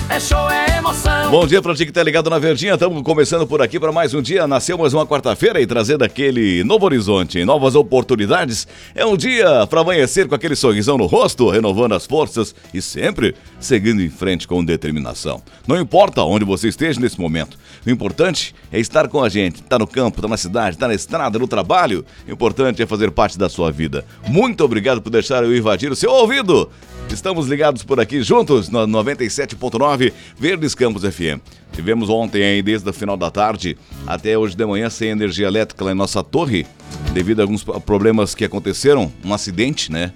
É show, é emoção. Bom dia pra ti que tá ligado na Verdinha. Estamos começando por aqui para mais um dia. Nasceu mais uma quarta-feira e trazendo aquele novo horizonte, novas oportunidades. É um dia para amanhecer com aquele sorrisão no rosto, renovando as forças e sempre seguindo em frente com determinação. Não importa onde você esteja nesse momento. O importante é estar com a gente. Tá no campo, tá na cidade, tá na estrada, no trabalho. O importante é fazer parte da sua vida. Muito obrigado por deixar eu invadir o seu ouvido. Estamos ligados por aqui juntos no 97.9 Verdes Campos FM. Tivemos ontem aí desde o final da tarde até hoje de manhã sem energia elétrica lá em nossa torre, devido a alguns problemas que aconteceram, um acidente, né?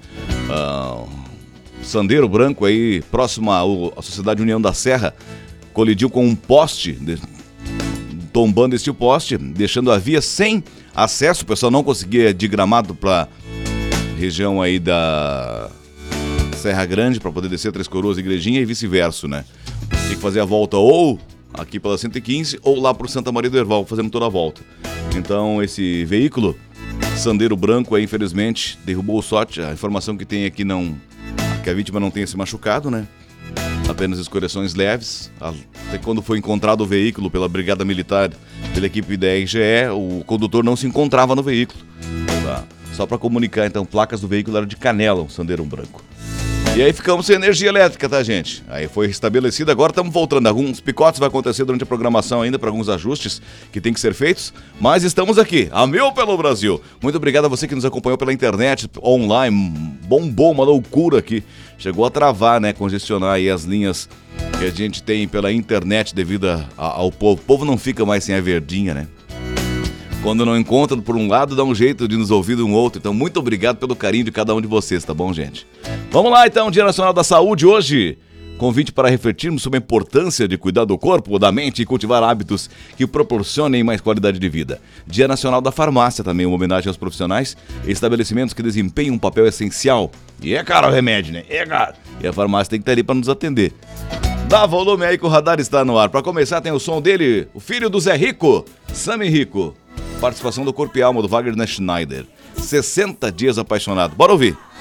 Sandeiro Branco aí, próximo à Sociedade União da Serra, colidiu com um poste, tombando este poste, deixando a via sem acesso. O pessoal não conseguia de Gramado para região aí da Serra Grande para poder descer Três Coroas, Igrejinha e vice-versa, né? Tinha que fazer a volta ou aqui pela 115 ou lá pro Santa Maria do Herval, fazendo toda a volta. Então esse veículo, Sandeiro Branco, aí, infelizmente, derrubou o sorte. A informação que tem aqui que a vítima não tenha se machucado, né? Apenas escoriações leves. Até quando foi encontrado o veículo pela Brigada Militar, pela equipe da RGE, o condutor não se encontrava no veículo. Tá? Só para comunicar, então, placas do veículo eram de Canela, um Sandeiro Branco. E aí ficamos sem energia elétrica, tá, gente? Aí foi restabelecido, agora estamos voltando. Alguns picotes vai acontecer durante a programação ainda, para alguns ajustes que tem que ser feitos. Mas estamos aqui, a mil pelo Brasil. Muito obrigado a você que nos acompanhou pela internet, online. Bombou uma loucura aqui. Chegou a travar, né? Congestionar aí as linhas que a gente tem pela internet devido ao povo. O povo não fica mais sem a verdinha, né? Quando não encontra por um lado, dá um jeito de nos ouvir de um outro. Então, muito obrigado pelo carinho de cada um de vocês, tá bom, gente? Vamos lá, então, Dia Nacional da Saúde hoje. Convite para refletirmos sobre a importância de cuidar do corpo, da mente e cultivar hábitos que proporcionem mais qualidade de vida. Dia Nacional da Farmácia também, uma homenagem aos profissionais e estabelecimentos que desempenham um papel essencial. E é caro o remédio, né? É caro. E a farmácia tem que estar ali para nos atender. Dá volume aí que o radar está no ar. Para começar, tem o som dele, o filho do Zé Rico, Sami Rico. Participação do Corpo e Alma do Wagner Schneider. 60 dias apaixonado. Bora ouvir.